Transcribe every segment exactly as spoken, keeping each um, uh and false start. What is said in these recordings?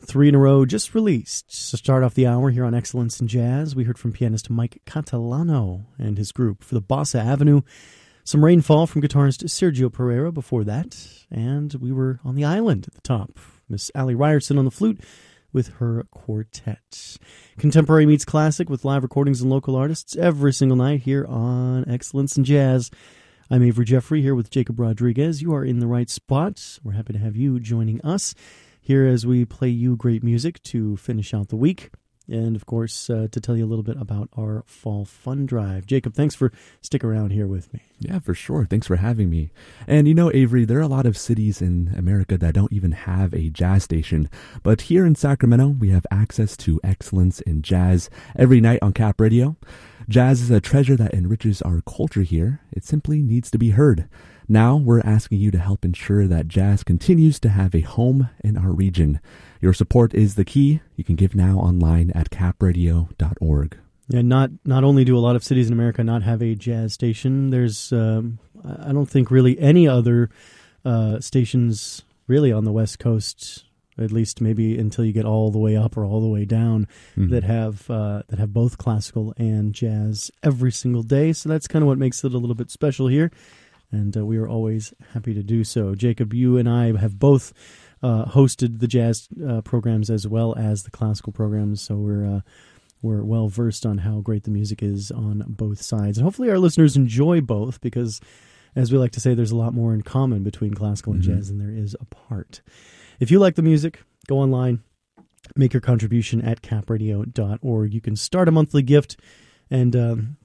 Three in a row just released to start off the hour here on Excellence in Jazz. We heard from pianist Mike Catalano and his group for the Bossa Avenue. Some Rainfall from guitarist Sergio Pereira before that. And we were on the island at the top. Miss Allie Ryerson on the flute with her quartet. Contemporary meets classic with live recordings and local artists every single night here on Excellence in Jazz. I'm Avery Jeffrey here with Jacob Rodriguez. You are in the right spot. We're happy to have you joining us here as we play you great music to finish out the week. And, of course, uh, to tell you a little bit about our Fall Fun Drive. Jacob, thanks for sticking around here with me. Yeah, for sure. Thanks for having me. And, you know, Avery, there are a lot of cities in America that don't even have a jazz station. But here in Sacramento, we have access to Excellence in Jazz every night on Cap Radio. Jazz is a treasure that enriches our culture here. It simply needs to be heard. Now, we're asking you to help ensure that jazz continues to have a home in our region. Your support is the key. You can give now online at cap radio dot org. And not, not only do a lot of cities in America not have a jazz station, there's, um, I don't think really any other uh, stations really on the West Coast, at least maybe until you get all the way up or all the way down, mm-hmm. that have uh, that have both classical and jazz every single day. So that's kind of what makes it a little bit special here. And uh, we are always happy to do so. Jacob, you and I have both uh, hosted the jazz uh, programs as well as the classical programs, so we're uh, we're well versed on how great the music is on both sides. And hopefully our listeners enjoy both, because, as we like to say, there's a lot more in common between classical and mm-hmm. jazz than there is apart. If you like the music, go online, make your contribution at cap radio dot org. You can start a monthly gift and Um,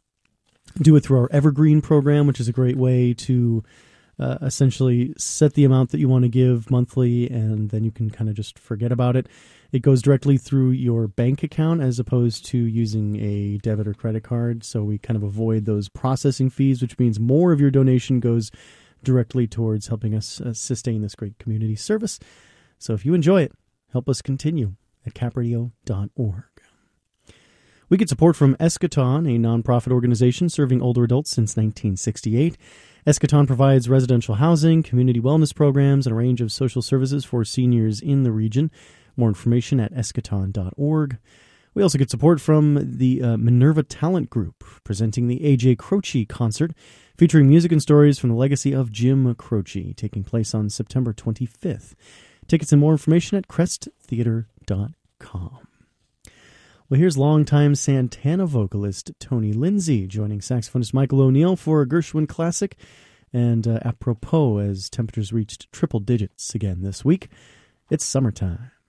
do it through our Evergreen program, which is a great way to uh, essentially set the amount that you want to give monthly, and then you can kind of just forget about it. It goes directly through your bank account as opposed to using a debit or credit card, so we kind of avoid those processing fees, which means more of your donation goes directly towards helping us uh, sustain this great community service. So if you enjoy it, help us continue at cap radio dot org. We get support from Eschaton, a nonprofit organization serving older adults since nineteen sixty-eight. Eschaton provides residential housing, community wellness programs, and a range of social services for seniors in the region. More information at eschaton dot org. We also get support from the uh, Minerva Talent Group, presenting the A J Croce Concert, featuring music and stories from the legacy of Jim Croce, taking place on September twenty-fifth. Tickets and more information at crest theater dot com. Well, here's longtime Santana vocalist Tony Lindsay joining saxophonist Michael O'Neill for a Gershwin classic. And uh, apropos, as temperatures reached triple digits again this week, it's summertime.